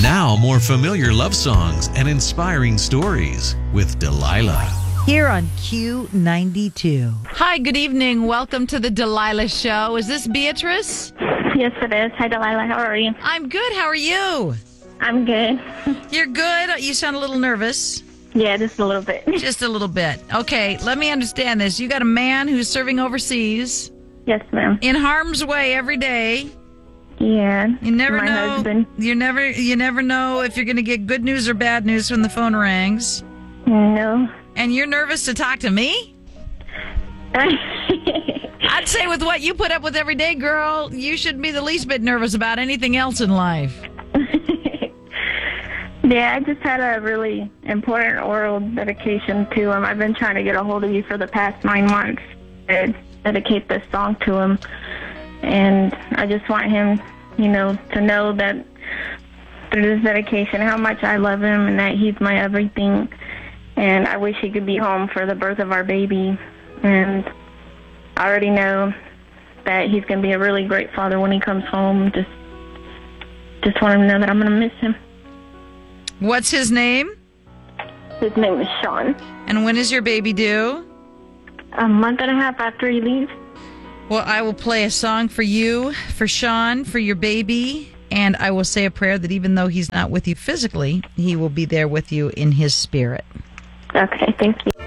Now, more familiar love songs and inspiring stories with Delilah. Here on Q92. Hi, good evening. Welcome to the Delilah Show. Is this Beatrice? Yes, it is. Hi, Delilah. How are you? I'm good. How are you? I'm good. You're good? You sound a little nervous. Yeah, just a little bit. Just a little bit. Okay, let me understand this. You got a man who's serving overseas Yes, ma'am. in harm's way every day. Yeah. You never My know. husband. You never know if you're going to get good news or bad news when the phone rings. No. And you're nervous to talk to me? I'd say with what you put up with every day, girl, you shouldn't be the least bit nervous about anything else in life. Yeah, I just had a really important oral dedication to him. I've been trying to get a hold of you for the past 9 months to dedicate this song to him. And I just want him, to know that through this dedication, how much I love him and that he's my everything. And I wish he could be home for the birth of our baby. And I already know that he's going to be a really great father when he comes home. Just want him to know that I'm going to miss him. What's his name? His name is Sean. And when is your baby due? A month and a half after he leaves. Well, I will play a song for you, for Sean, for your baby, and I will say a prayer that even though he's not with you physically, he will be there with you in his spirit. Okay, thank you.